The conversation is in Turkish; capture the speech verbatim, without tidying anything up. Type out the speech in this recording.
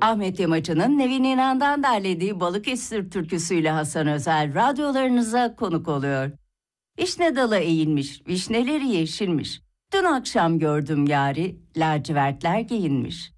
Ahmet Yamacı'nın Nevin İnan'dan derlediği Balıkesir türküsüyle Hasan Özel radyolarınıza konuk oluyor. Vişne dalı eğilmiş, vişneleri yeşilmiş. Dün akşam gördüm yari, lacivertler giyinmiş.